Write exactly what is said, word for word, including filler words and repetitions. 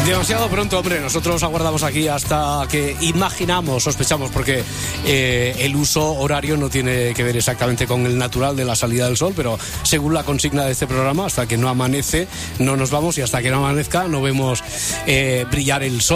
Demasiado pronto, hombre. Nosotros aguardamos aquí hasta que imaginamos, sospechamos, porque eh, el uso horario no tiene que ver exactamente con el natural de la salida del sol, pero según la consigna de este programa, hasta que no amanece no nos vamos, y hasta que no amanezca no vemos eh, brillar el sol.